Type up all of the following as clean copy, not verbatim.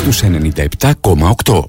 στους 97,8.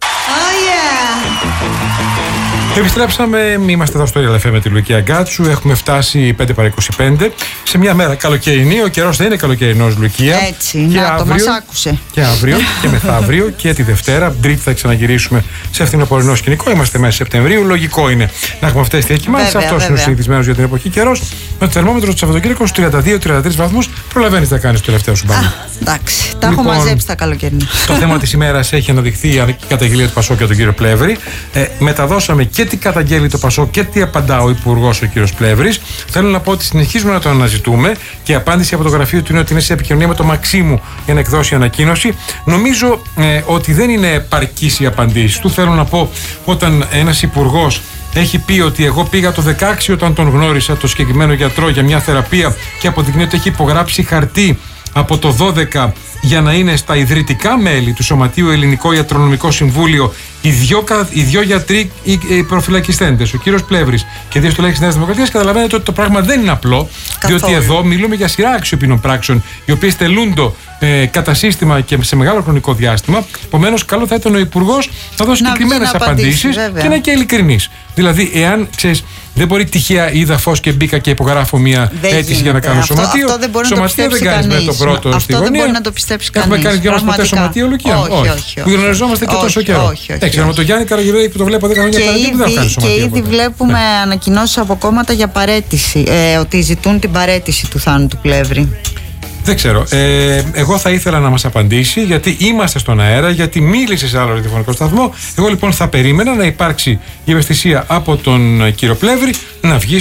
Επιστρέψαμε, είμαστε εδώ στο Real FM με τη Λουκία Γκάτσου. Έχουμε φτάσει 5 παρά 25 σε μια μέρα καλοκαιρινή. Ο καιρός δεν είναι καλοκαιρινός, Λουκία. Έτσι, και να αύριο, το μας άκουσε. Και αύριο και μεθαύριο και τη Δευτέρα. Τρίτη θα ξαναγυρίσουμε σε φθινοπορεινό σκηνικό. Είμαστε μέσα Σεπτεμβρίου. Λογικό είναι να έχουμε αυτές τις διακυμάνσεις. Αυτός είναι ο συνηθισμένος για την εποχή καιρός. Με το θερμόμετρο του Σαββατοκύριακου στους 32-33 βαθμούς. Προλαβαίνεις να κάνεις το τελευταίο σου μπάνιο. Εντάξει, τα έχω μαζέψει τα καλοκαιρινά. Το θέμα της ημέρας έχει αναδειχθεί η καταγγελία του Πασόκ για τον κύριο Πλεύρη. Μεταδώσαμε και τι καταγγέλει το Πασόκ και τι απαντά ο Υπουργός, ο κύριος Πλεύρης. Θέλω να πω ότι συνεχίζουμε να το αναζητούμε και η απάντηση από το γραφείο του είναι ότι είναι σε επικοινωνία με το Μαξίμου για να εκδώσει ανακοίνωση. Νομίζω ότι δεν είναι επαρκής η απαντήση του. Θέλω να πω, όταν ένας υπουργός έχει πει ότι εγώ πήγα το 16 όταν τον γνώρισα το συγκεκριμένο γιατρό για μια θεραπεία και αποδεικνύει ότι έχει υπογράψει χαρτί από το 12 για να είναι στα ιδρυτικά μέλη του Σωματείου Ελληνικό Ιατρονομικό Συμβούλιο οι δυο γιατροί οι προφυλακιστέντες, ο κύριος Πλεύρης και δύο στελέχοι της Νέας Δημοκρατίας, καταλαβαίνετε ότι το πράγμα δεν είναι απλό. Καθόλου. Διότι εδώ μιλούμε για σειρά αξιοπίνων πράξεων, οι οποίες τελούνται κατά σύστημα και σε μεγάλο χρονικό διάστημα. Επομένως, καλό θα ήταν ο Υπουργός να δώσει συγκεκριμένες απαντήσεις και να είναι και ειλικρινής. Δηλαδή, εάν ξέρεις, δεν μπορεί τυχαία είδα φως και μπήκα και υπογράφω μια αίτηση για να κάνω σωματείο. Αυτό δεν μπορεί να το πιστέψει δεν κάνεις με το πρώτο στη γωνία. Δεν μπορεί να το πιστέψει κανείς. Έχουμε κάνει δυο μας ποτέ σωματείο, Λουκία? Όχι. Που γνωριζόμαστε και τόσο καιρό. Ξέραμε τον Γιάννη Καραγιουρέλη που το βλέπω 10 χρόνια παρέτηση που δεν θα κάνει σωματείο. Και ήδη βλέπουμε ανακοινώσεις από κόμματα για παρέτηση. Ότι ζητούν την παρέτηση του Θάνου του Πλεύρη. Δεν ξέρω. Εγώ θα ήθελα να μας απαντήσει, γιατί είμαστε στον αέρα, γιατί μίλησε σε άλλο ραδιοφωνικό σταθμό. Εγώ λοιπόν θα περίμενα να υπάρξει η ευαισθησία από τον κύριο Πλεύρη να βγει